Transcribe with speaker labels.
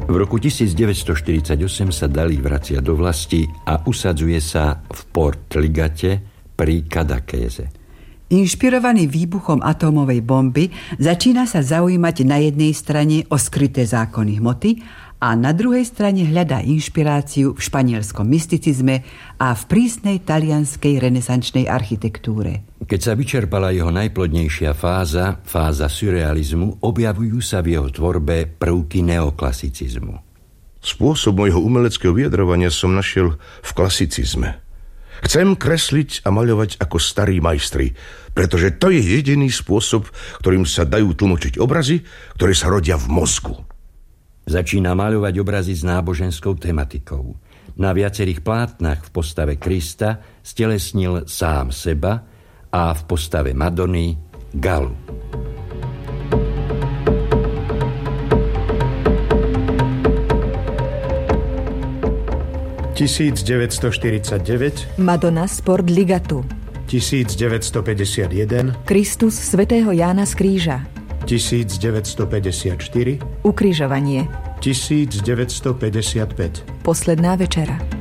Speaker 1: V roku 1948 sa Dalí vracia do vlasti a usadzuje sa v Port Ligate pri Cadaquese.
Speaker 2: Inšpirovaný výbuchom atómovej bomby začína sa zaujímať na jednej strane o skryté zákony hmoty a na druhej strane hľadá inšpiráciu v španielskom mysticizme a v prísnej talianskej renesančnej architektúre.
Speaker 1: Keď sa vyčerpala jeho najplodnejšia fáza surrealizmu, objavujú sa v jeho tvorbe prvky neoklasicizmu.
Speaker 3: Spôsob mojho umeleckého vyjadrovania som našiel v klasicizme. Chcem kresliť a maľovať ako starí majstri, pretože to je jediný spôsob, ktorým sa dajú tlmočiť obrazy, ktoré sa rodia v mozgu.
Speaker 1: Začína maľovať obrazy s náboženskou tematikou. Na viacerých plátnach v postave Krista stelesnil sám seba a v postave Madony Galu.
Speaker 4: (1949)
Speaker 5: Madonna z Port Ligatu.
Speaker 4: 1951
Speaker 5: Kristus svätého Jána z Kríža.
Speaker 4: 1954
Speaker 5: Ukrižovanie.
Speaker 4: 1955
Speaker 5: Posledná večera.